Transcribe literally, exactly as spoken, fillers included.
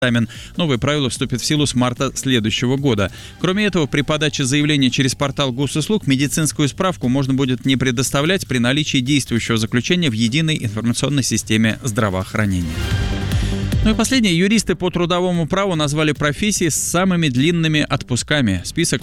Новые правила вступят в силу с марта следующего года. Кроме этого, при подаче заявления через портал госуслуг медицинскую справку можно будет не предоставлять при наличии действующего заключения в единой информационной системе здравоохранения. Ну и последнее. Юристы по трудовому праву назвали профессии с самыми длинными отпусками. Список